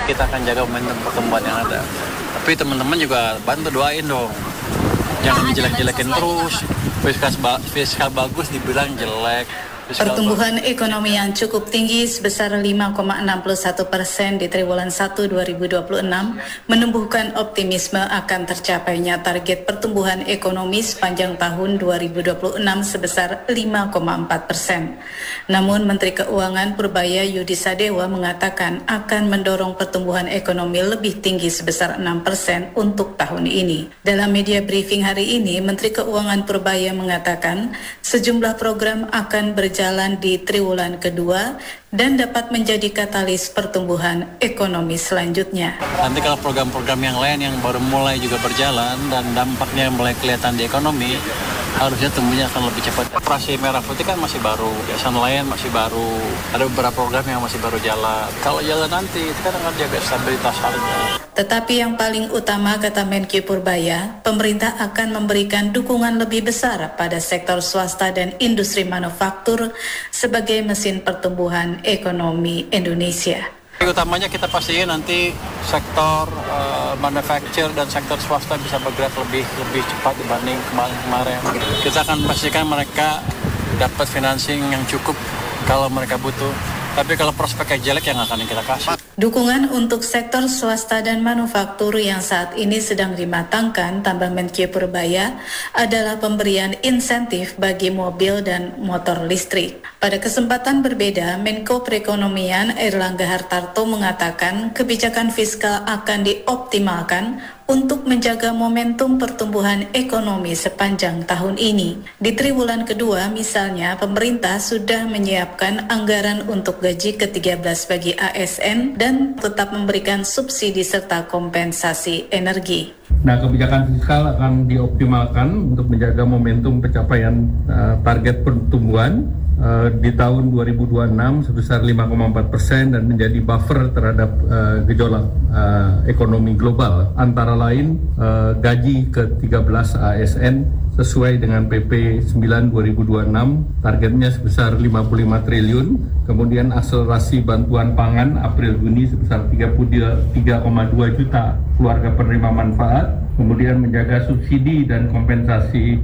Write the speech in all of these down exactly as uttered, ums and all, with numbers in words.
kita akan jaga momentum pertumbuhan yang ada. Tapi teman-teman juga bantu doain dong. Jangan dijelek-jelekin terus. Fiskal, fiskal bagus dibilang jelek. Pertumbuhan ekonomi yang cukup tinggi sebesar lima koma enam satu persen di triwulan satu dua ribu dua puluh enam menumbuhkan optimisme akan tercapainya target pertumbuhan ekonomi sepanjang tahun dua ribu dua puluh enam sebesar lima koma empat persen. Namun Menteri Keuangan Purbaya Yudi Sadewa mengatakan akan mendorong pertumbuhan ekonomi lebih tinggi sebesar enam persen untuk tahun ini. Dalam media briefing hari ini, Menteri Keuangan Purbaya mengatakan sejumlah program akan berjalan jalan di triwulan kedua dan dapat menjadi katalis pertumbuhan ekonomi selanjutnya. Nanti kalau program-program yang lain yang baru mulai juga berjalan dan dampaknya mulai kelihatan di ekonomi, harusnya tumbuhnya akan lebih cepat. Operasi Merah Putih kan masih baru, yayasan lain masih baru, ada beberapa program yang masih baru jalan. Kalau jalan nanti, itu kan akan jaga stabilitas harga. Tetapi yang paling utama, kata Menkyu Purbaya, pemerintah akan memberikan dukungan lebih besar pada sektor swasta dan industri manufaktur sebagai mesin pertumbuhan ekonomi Indonesia. Utamanya kita pastiin nanti sektor uh, manufacture dan sektor swasta bisa bergerak lebih lebih cepat dibanding kemarin-kemarin. Kita akan pastikan mereka dapat financing yang cukup kalau mereka butuh. Tapi kalau prospeknya jelek yang akan kita kasih. Dukungan untuk sektor swasta dan manufaktur yang saat ini sedang dimatangkan, tambah Menkyu Purbaya, adalah pemberian insentif bagi mobil dan motor listrik. Pada kesempatan berbeda, Menko Perekonomian Airlangga Hartarto mengatakan kebijakan fiskal akan dioptimalkan untuk menjaga momentum pertumbuhan ekonomi sepanjang tahun ini. Di triwulan kedua, misalnya, pemerintah sudah menyiapkan anggaran untuk gaji ke tiga belas bagi A S N dan tetap memberikan subsidi serta kompensasi energi. Nah, kebijakan fiskal akan dioptimalkan untuk menjaga momentum pencapaian uh, target pertumbuhan uh, di tahun dua ribu dua puluh enam sebesar lima koma empat persen dan menjadi buffer terhadap uh, gejolak uh, ekonomi global. Antara lain uh, gaji ke tiga belas A S N sesuai dengan P P sembilan dua ribu dua puluh enam targetnya sebesar lima puluh lima triliun, kemudian akselerasi bantuan pangan April Juni sebesar tiga puluh tiga koma dua juta keluarga penerima manfaat, kemudian menjaga subsidi dan kompensasi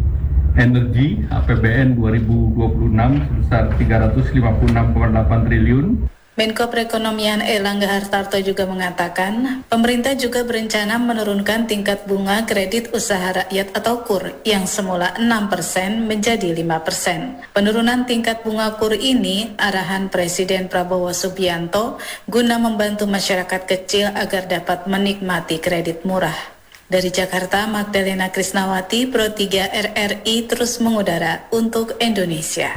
energi A P B N dua ribu dua puluh enam sebesar tiga ratus lima puluh enam koma delapan triliun. Menko Perekonomian Airlangga Hartarto juga mengatakan, pemerintah juga berencana menurunkan tingkat bunga kredit usaha rakyat atau K U R yang semula enam persen menjadi lima persen. Penurunan tingkat bunga K U R ini arahan Presiden Prabowo Subianto guna membantu masyarakat kecil agar dapat menikmati kredit murah. Dari Jakarta, Magdalena Krisnawati, Pro tiga R R I terus mengudara untuk Indonesia.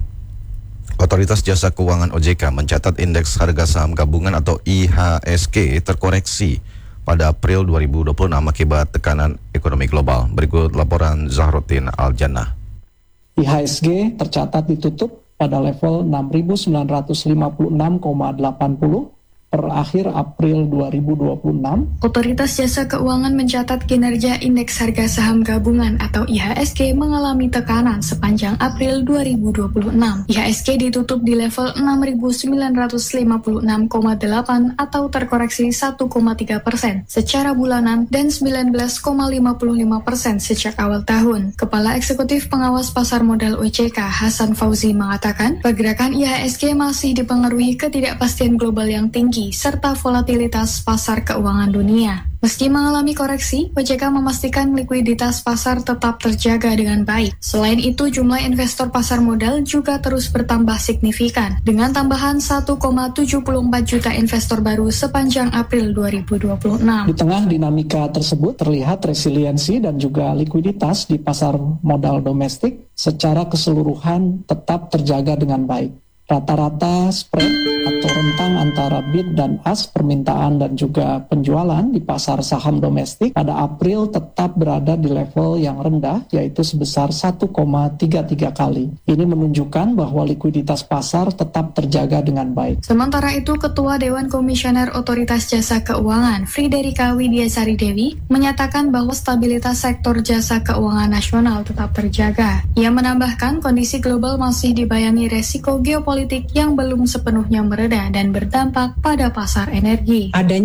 Otoritas Jasa Keuangan O J K mencatat indeks harga saham gabungan atau I H S G terkoreksi pada April dua ribu dua puluh enam akibat tekanan ekonomi global. Berikut laporan Zahrotin Aljannah. I H S G tercatat ditutup pada level enam ribu sembilan ratus lima puluh enam koma delapan puluh per akhir April dua ribu dua puluh enam. Otoritas Jasa Keuangan mencatat kinerja indeks harga saham gabungan atau I H S G mengalami tekanan sepanjang April dua ribu dua puluh enam. I H S G ditutup di level enam ribu sembilan ratus lima puluh enam koma delapan atau terkoreksi satu koma tiga persen secara bulanan dan sembilan belas koma lima puluh lima persen sejak awal tahun. Kepala Eksekutif Pengawas Pasar Modal O J K Hasan Fauzi mengatakan, pergerakan I H S G masih dipengaruhi ketidakpastian global yang tinggi serta volatilitas pasar keuangan dunia. Meski mengalami koreksi, O J K memastikan likuiditas pasar tetap terjaga dengan baik. Selain itu, jumlah investor pasar modal juga terus bertambah signifikan, dengan tambahan satu koma tujuh empat juta investor baru sepanjang April dua ribu dua puluh enam. Di tengah dinamika tersebut, terlihat resiliensi dan juga likuiditas di pasar modal domestik secara keseluruhan tetap terjaga dengan baik. Rata-rata spread atau rentang antara bid dan ask permintaan dan juga penjualan di pasar saham domestik pada April tetap berada di level yang rendah, yaitu sebesar satu koma tiga tiga kali. Ini menunjukkan bahwa likuiditas pasar tetap terjaga dengan baik. Sementara itu, Ketua Dewan Komisioner Otoritas Jasa Keuangan Friderika Widiasari Dewi menyatakan bahwa stabilitas sektor jasa keuangan nasional tetap terjaga. Ia menambahkan kondisi global masih dibayangi resiko geopolitik yang belum sepenuhnya mereda dan berdampak pada pasar energi. Adanya